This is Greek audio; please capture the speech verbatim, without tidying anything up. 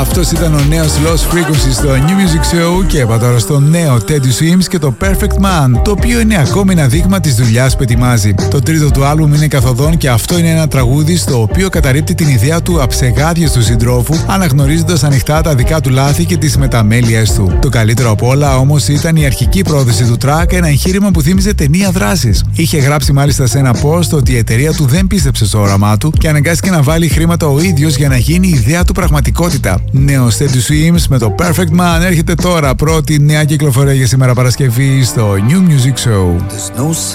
Αυτός ήταν ο νέος Lost Frequency στο New Music Show και είπα τώρα στο νέο Teddy Swims και το Perfect Man, το οποίο είναι ακόμη ένα δείγμα της δουλειάς που ετοιμάζει. Το τρίτο του άλμπουμ είναι καθοδόν και αυτό είναι ένα τραγούδι στο οποίο καταρρίπτει την ιδέα του αψεγάδιας του συντρόφου, αναγνωρίζοντας ανοιχτά τα δικά του λάθη και τις μεταμέλειες του. Το καλύτερο απ' όλα όμως ήταν η αρχική πρόθεση του track, ένα εγχείρημα που θύμιζε ταινία δράσης. Είχε γράψει μάλιστα σε ένα post ότι η εταιρεία του δεν πίστεψε στο όραμά του και αναγκάστηκε να βάλει χρήματα ο ίδιος για να γίνει η ιδέα του πραγματικότητα. Νέος Teddy Swims με το Perfect Man έρχεται τώρα, πρώτη νέα κυκλοφορία για σήμερα Παρασκευή στο New Music Show.